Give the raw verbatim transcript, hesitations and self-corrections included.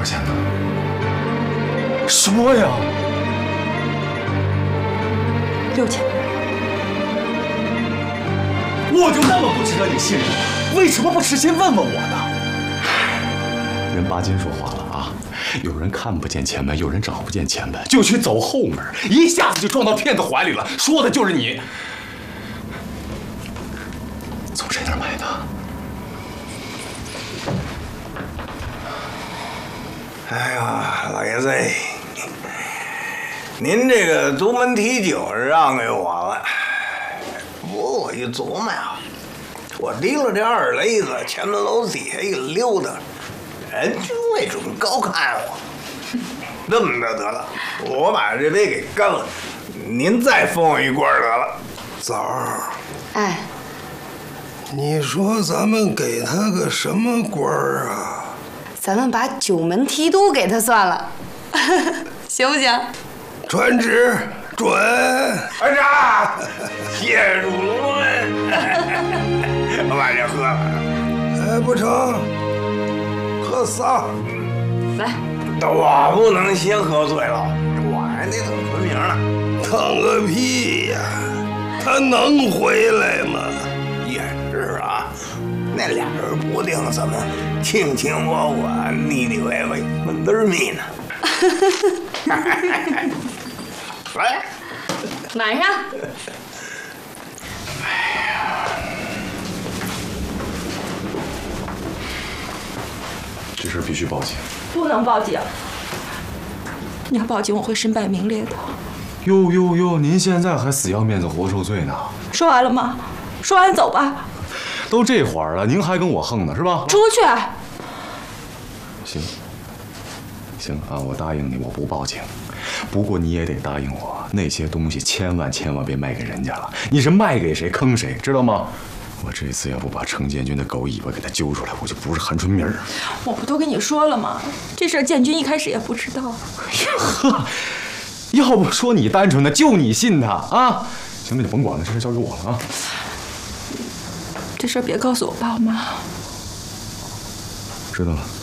钱呢？说呀！ 六千。 我就那么不值得你信任，为什么不事先问问我呢？人巴金说话了啊，有人看不见前门，有人找不见前门，就去走后门，一下子就撞到骗子怀里了。说的就是你。从谁那儿买的？ 哎呀，老爷子，您这个独门提酒让给我了。不过我一琢磨呀，我提了这二雷子，前门楼底下一溜达，人家未准高看我。这么着得了，我把这杯给干了，您再分我一罐得了。 枣儿， 哎， 你说咱们给他个什么官儿啊？ 咱们把九门提督给他算了，行不行？ 传旨准。 儿子，谢主隆恩，我把这喝了。 哎，不成，喝仨。 来， 我不能先喝醉了，我还得等分明呢。 等个屁呀！他能回来吗？ 也是啊，那俩人不定怎么卿卿我我、腻腻歪歪、闷得密呢。来， 晚上。 这事必须报警。 不能报警，你要报警我会身败名裂的。 哟哟哟！您现在还死要面子活受罪呢？ 说完了吗？说完走吧。 都这会儿了，您还跟我横呢是吧？ 出去。 行，行啊，我答应你，我不报警。不过你也得答应我，那些东西千万千万别卖给人家了。你是卖给谁坑谁，知道吗？我这次要不把程建军的狗尾巴给他揪出来，我就不是韩春明儿。 我不都跟你说了吗？这事儿建军一开始也不知道。 呵，要不说你单纯的，就你信他啊？行，那就甭管了，这事交给我了啊。 这事儿别告诉我爸我妈。 知道了。